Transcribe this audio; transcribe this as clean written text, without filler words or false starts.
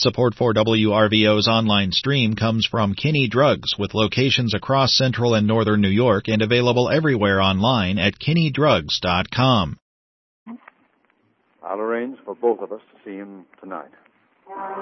Support for WRVO's online stream comes from Kinney Drugs, with locations across central and northern New York and available everywhere online at kinneydrugs.com. I'll arrange for both of us to see him tonight.